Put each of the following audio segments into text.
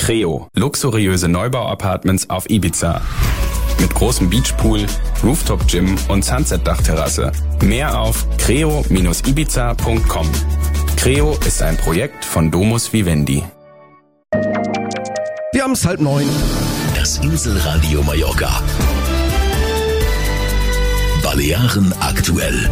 Creo, luxuriöse Neubau-Apartments auf Ibiza. Mit großem Beachpool, Rooftop-Gym und Sunset-Dachterrasse. Mehr auf creo-ibiza.com. Creo ist ein Projekt von Domus Vivendi. Wir haben es 8:30. Das Inselradio Mallorca. Balearen aktuell.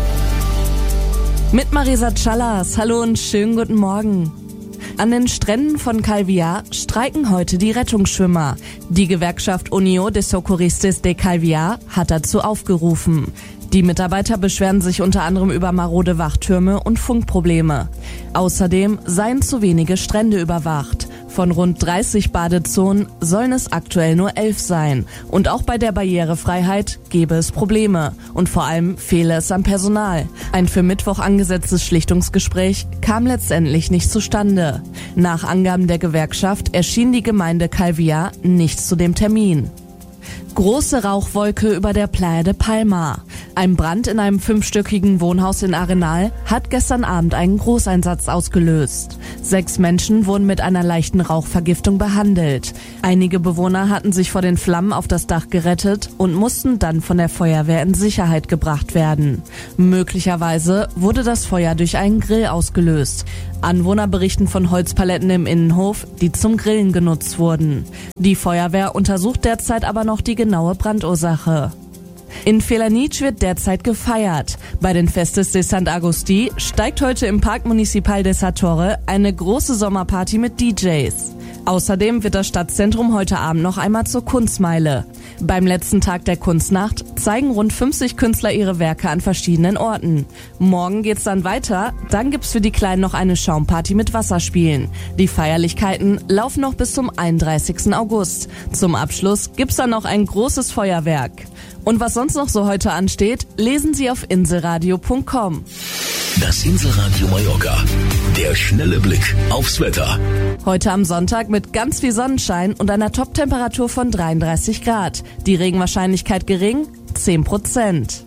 Mit Marisa Callas. Hallo und schönen guten Morgen. An den Stränden von Calvià streiken heute die Rettungsschwimmer. Die Gewerkschaft Unió de Socorristes de Calvià hat dazu aufgerufen. Die Mitarbeiter beschweren sich unter anderem über marode Wachtürme und Funkprobleme. Außerdem seien zu wenige Strände überwacht. Von rund 30 Badezonen sollen es aktuell nur 11 sein. Und auch bei der Barrierefreiheit gebe es Probleme. Und vor allem fehle es am Personal. Ein für Mittwoch angesetztes Schlichtungsgespräch kam letztendlich nicht zustande. Nach Angaben der Gewerkschaft erschien die Gemeinde Calvià nicht zu dem Termin. Große Rauchwolke über der Playa de Palma. Ein Brand in einem 5-stöckigen Wohnhaus in Arenal hat gestern Abend einen Großeinsatz ausgelöst. 6 Menschen wurden mit einer leichten Rauchvergiftung behandelt. Einige Bewohner hatten sich vor den Flammen auf das Dach gerettet und mussten dann von der Feuerwehr in Sicherheit gebracht werden. Möglicherweise wurde das Feuer durch einen Grill ausgelöst. Anwohner berichten von Holzpaletten im Innenhof, die zum Grillen genutzt wurden. Die Feuerwehr untersucht derzeit aber noch die genaue Brandursache. In Felanitx wird derzeit gefeiert. Bei den Festes de Sant Agustí steigt heute im Park Municipal de Sa Torre eine große Sommerparty mit DJs. Außerdem wird das Stadtzentrum heute Abend noch einmal zur Kunstmeile. Beim letzten Tag der Kunstnacht zeigen rund 50 Künstler ihre Werke an verschiedenen Orten. Morgen geht's dann weiter, dann gibt's für die Kleinen noch eine Schaumparty mit Wasserspielen. Die Feierlichkeiten laufen noch bis zum 31. August. Zum Abschluss gibt's dann noch ein großes Feuerwerk. Und was sonst noch so heute ansteht, lesen Sie auf inselradio.com. Das Inselradio Mallorca. Der schnelle Blick aufs Wetter. Heute am Sonntag mit ganz viel Sonnenschein und einer Toptemperatur von 33 Grad. Die Regenwahrscheinlichkeit gering, 10%.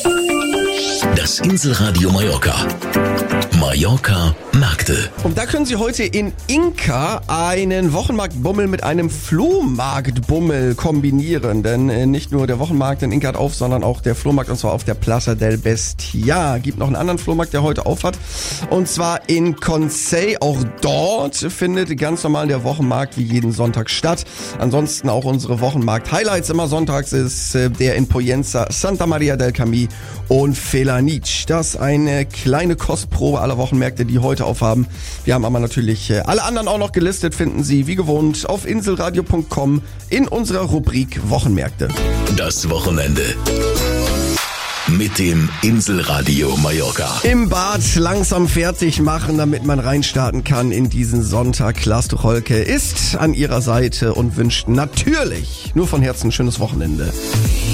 Das Inselradio Mallorca. Mallorca Märkte. Und da können Sie heute in Inca einen Wochenmarktbummel mit einem Flohmarktbummel kombinieren. Denn nicht nur der Wochenmarkt in Inca hat auf, sondern auch der Flohmarkt, und zwar auf der Plaza del Bestiar. Gibt noch einen anderen Flohmarkt, der heute auf hat. Und zwar in Consell. Auch dort findet ganz normal der Wochenmarkt wie jeden Sonntag statt. Ansonsten auch unsere Wochenmarkt-Highlights immer sonntags ist der in Poyenza, Santa Maria del Camí und Felanitx. Das ist eine kleine Kostprobe aller Wochenmärkte, die heute aufhaben. Wir haben aber natürlich alle anderen auch noch gelistet, finden Sie wie gewohnt auf inselradio.com in unserer Rubrik Wochenmärkte. Das Wochenende mit dem Inselradio Mallorca. Im Bad langsam fertig machen, damit man reinstarten kann in diesen Sonntag. Lars Tucholke ist an Ihrer Seite und wünscht natürlich nur von Herzen ein schönes Wochenende.